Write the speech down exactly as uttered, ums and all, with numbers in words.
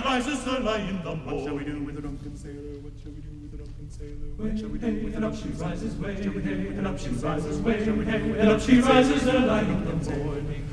rises early in the morning. What shall we do with the drunken sailor? What shall we do with the drunken sailor? Way, What shall we do hey, with and the up she drunken sailor? rises, way, What shall we do hey, with the and up she drunken sailor? rises, What way, shall we do hey, with and up she the drunken rises sailor? early in the morning.